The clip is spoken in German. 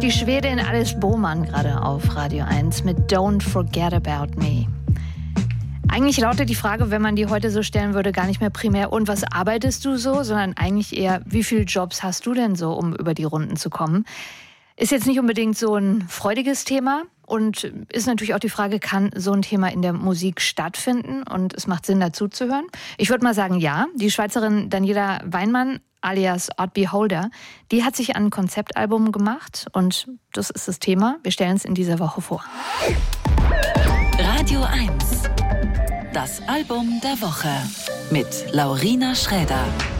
Die Schwedin Alice Boman gerade auf Radio 1 mit Don't Forget About Me. Eigentlich lautet die Frage, wenn man die heute so stellen würde, gar nicht mehr primär, und was arbeitest du so, sondern eigentlich eher, wie viele Jobs hast du denn so, um über die Runden zu kommen? Ist jetzt nicht unbedingt so ein freudiges Thema und ist natürlich auch die Frage, kann so ein Thema in der Musik stattfinden und es macht Sinn, dazu zu hören? Ich würde mal sagen, ja. Die Schweizerin Daniela Weinmann alias Odd Beholder, die hat sich ein Konzeptalbum gemacht und das ist das Thema. Wir stellen es in dieser Woche vor. Radio 1. Das Album der Woche mit Laurina Schräder.